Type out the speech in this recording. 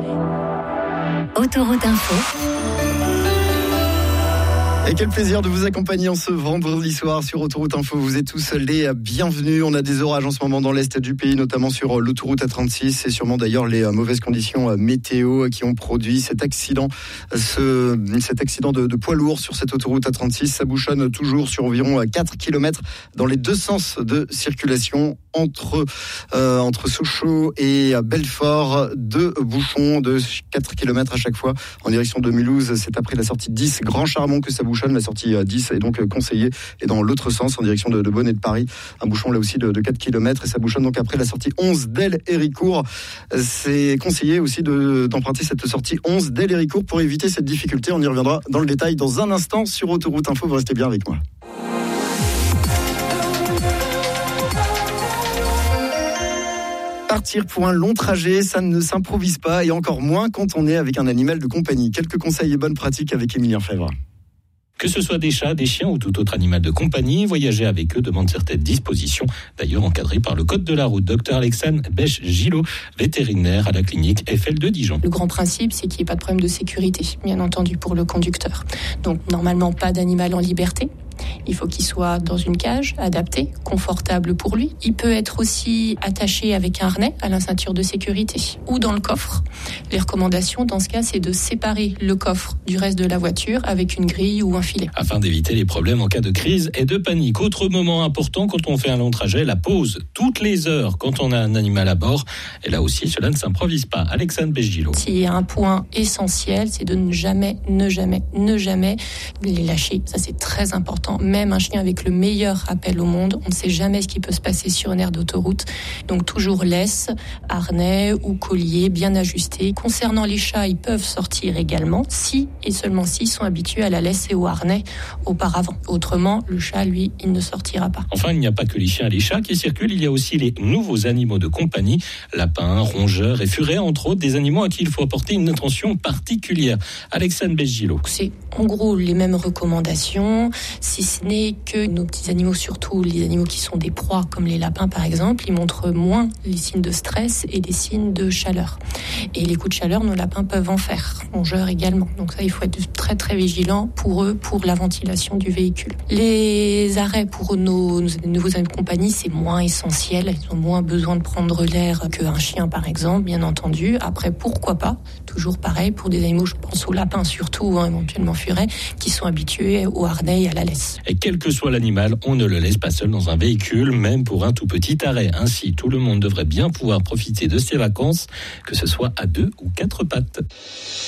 Autoroute Info. Et quel plaisir de vous accompagner en ce vendredi soir sur Autoroute Info. Vous êtes tous les bienvenus. On a des orages en ce moment dans l'est du pays, notamment sur l'autoroute A36. C'est sûrement d'ailleurs les mauvaises conditions météo qui ont produit cet accident de poids lourd sur cette autoroute A36. Ça bouchonne toujours sur environ 4 km dans les deux sens de circulation entre Sochaux et Belfort. Deux bouchons de 4 km à chaque fois en direction de Mulhouse. C'est après la sortie 10 Grand Charbon que ça bouchonne. La sortie 10 est donc conseillée et dans l'autre sens en direction de Beaune et de Paris. Un bouchon là aussi de 4 km et ça bouchonne donc après la sortie 11 d'El-Héricourt. C'est conseillé aussi d'emprunter cette sortie 11 d'El-Héricourt pour éviter cette difficulté. On y reviendra dans le détail dans un instant sur Autoroute Info. Vous restez bien avec moi. Partir pour un long trajet, ça ne s'improvise pas et encore moins quand on est avec un animal de compagnie. Quelques conseils et bonnes pratiques avec Émilien Fèvre. Que ce soit des chats, des chiens ou tout autre animal de compagnie, voyager avec eux demande certaines dispositions, d'ailleurs encadrées par le code de la route. Dr Alexandre Bech-Gillot, vétérinaire à la clinique Eiffel de Dijon. Le grand principe, c'est qu'il n'y ait pas de problème de sécurité, bien entendu, pour le conducteur. Donc normalement, pas d'animal en liberté. Il faut qu'il soit dans une cage adaptée, confortable pour lui. Il peut être aussi attaché avec un harnais à la ceinture de sécurité ou dans le coffre. Les recommandations dans ce cas, c'est de séparer le coffre du reste de la voiture avec une grille ou un filet. Afin d'éviter les problèmes en cas de crise et de panique. Autre moment important quand on fait un long trajet, la pause. Toutes les heures quand on a un animal à bord. Et là aussi, cela ne s'improvise pas. Alexandre Bech-Gillot. S'il y a un point essentiel, c'est de ne jamais les lâcher. Ça, c'est très important. Même un chien avec le meilleur rappel au monde, on ne sait jamais ce qui peut se passer sur une aire d'autoroute. Donc toujours laisse, harnais ou collier bien ajusté. Concernant les chats, ils peuvent sortir également si et seulement s'ils sont habitués à la laisse et au harnais auparavant. Autrement, le chat, lui, il ne sortira pas. Enfin, il n'y a pas que les chiens et les chats qui circulent, il y a aussi les nouveaux animaux de compagnie, lapins, rongeurs et furets, entre autres, des animaux à qui il faut apporter une attention particulière. Alexandre Bech-Gillot. C'est en gros les mêmes recommandations, si ce n'est que nos petits animaux, surtout les animaux qui sont des proies, comme les lapins par exemple, ils montrent moins les signes de stress et des signes de chaleur. Et les coups de chaleur, nos lapins peuvent en faire, rongeurs également. Donc ça, il faut être très très vigilant pour eux, pour la ventilation du véhicule. Les arrêts pour nos nouveaux animaux de compagnie, c'est moins essentiel. Ils ont moins besoin de prendre l'air qu'un chien par exemple, bien entendu. Après, pourquoi pas, toujours pareil, pour des animaux, je pense aux lapins surtout, éventuellement furets, qui sont habitués au harnais et à la laisse. Et quel que soit l'animal, on ne le laisse pas seul dans un véhicule, même pour un tout petit arrêt. Ainsi, tout le monde devrait bien pouvoir profiter de ses vacances, que ce soit à 2 ou 4 pattes.